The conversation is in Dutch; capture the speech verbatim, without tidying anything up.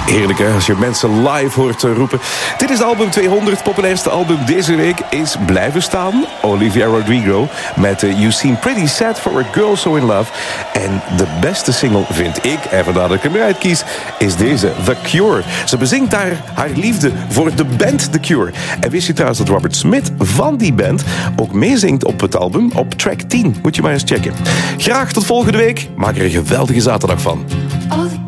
Heerlijk hè, als je mensen live hoort roepen. Dit is de album tweehonderd, populairste album deze week is blijven staan. Olivia Rodrigo met uh, You Seem Pretty Sad for a Girl So In Love. En de beste single vind ik, en vandaar dat ik hem eruit kies, is deze, The Cure. Ze bezingt daar haar liefde voor de band The Cure. En wist je trouwens dat Robert Smith van die band ook meezingt op het album op track tien? Moet je maar eens checken. Graag tot volgende week. Maak er een geweldige zaterdag van.